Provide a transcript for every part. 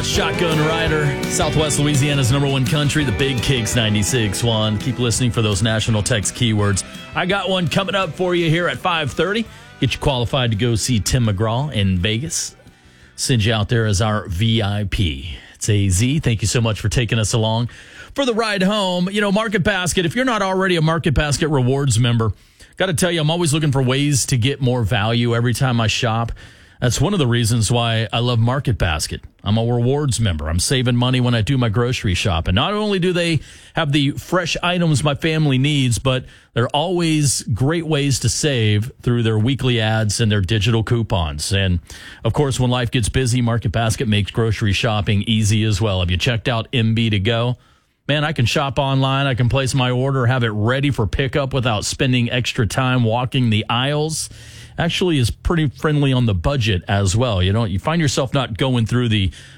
Shotgun Rider, Southwest Louisiana's number one country, the Big Kicks 96.1. Keep listening for those national text keywords. I got one coming up for you here at 5:30. Get you qualified to go see Tim McGraw in Vegas. Send you out there as our VIP. It's AZ. Thank you so much for taking us along for the ride home. You know, Market Basket, if you're not already a Market Basket Rewards member, got to tell you, I'm always looking for ways to get more value every time I shop. That's one of the reasons why I love Market Basket. I'm a rewards member. I'm saving money when I do my grocery shop. And not only do they have the fresh items my family needs, but they're always great ways to save through their weekly ads and their digital coupons. And, of course, when life gets busy, Market Basket makes grocery shopping easy as well. Have you checked out MB2Go? Man, I can shop online. I can place my order, have it ready for pickup without spending extra time walking the aisles. Actually is pretty friendly on the budget as well. You know, you find yourself not going through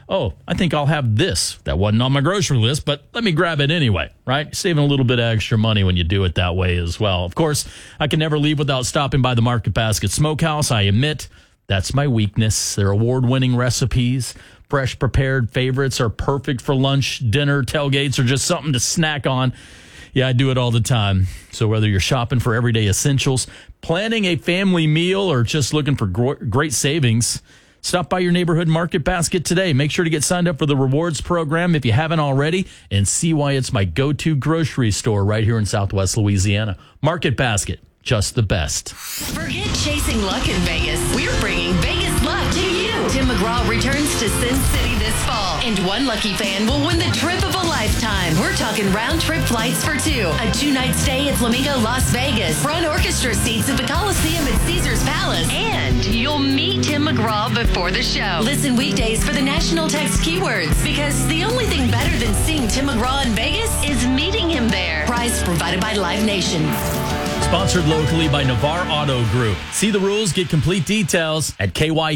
I think I'll have this. That wasn't on my grocery list, but let me grab it anyway, right? Saving a little bit of extra money when you do it that way as well. Of course, I can never leave without stopping by the Market Basket Smokehouse. I admit that's my weakness. Their award-winning recipes, fresh prepared favorites are perfect for lunch, dinner, tailgates, or just something to snack on. Yeah, I do it all the time. So whether you're shopping for everyday essentials, planning a family meal, or just looking for great savings, stop by your neighborhood Market Basket today. Make sure to get signed up for the rewards program if you haven't already, and see why it's my go-to grocery store right here in Southwest Louisiana. Market Basket, just the best. Forget chasing luck in Vegas. We're bringing Vegas luck to you. Tim McGraw returns to Sin City this fall, and one lucky fan will win the trip of a lifetime. We're talking round-trip flights for two, a 2-night stay at Flamingo Las Vegas, front orchestra seats at the Coliseum at Caesars Palace, and you'll meet Tim McGraw before the show. Listen weekdays for the national text keywords, because the only thing better than seeing Tim McGraw in Vegas is meeting him there. Prize provided by Live Nation. Sponsored locally by Navarre Auto Group. See the rules, get complete details at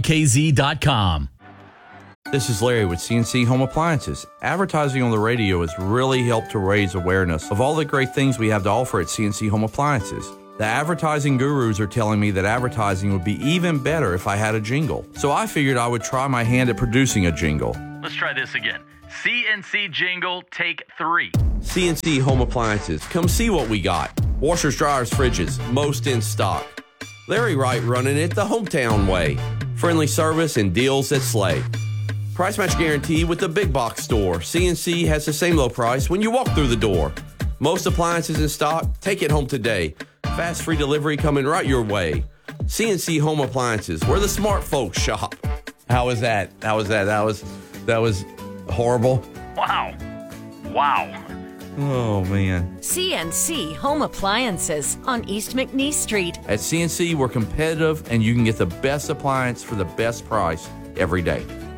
kykz.com. This is Larry with CNC Home Appliances. Advertising on the radio has really helped to raise awareness of all the great things we have to offer at CNC Home Appliances. The advertising gurus are telling me that advertising would be even better if I had a jingle. So I figured I would try my hand at producing a jingle. Let's try this again. CNC jingle, take 3. CNC Home Appliances. Come see what we got. Washers, dryers, fridges, most in stock. Larry Wright running it the hometown way. Friendly service and deals that slay. Price match guarantee with the big box store. CNC has the same low price when you walk through the door. Most appliances in stock. Take it home today. Fast free delivery coming right your way. CNC Home Appliances, where the smart folks shop. How was that? That was horrible. Wow. Oh, man. CNC Home Appliances on East McNeese Street. At CNC, we're competitive, and you can get the best appliance for the best price every day.